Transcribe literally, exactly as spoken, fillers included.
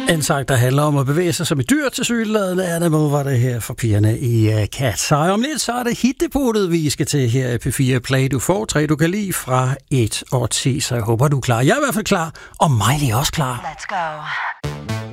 En sang, der handler om at bevæge sig som et dyr til sygeladende, er det, hvor var det her for pigerne i uh, Cats. Og om lidt, så er det hitdepotet, vi skal til her i P fire Play. Du får tre, du kan lide fra et og ti, så jeg håber, du er klar. Jeg er i hvert fald klar, og Miley er også klar. Let's go.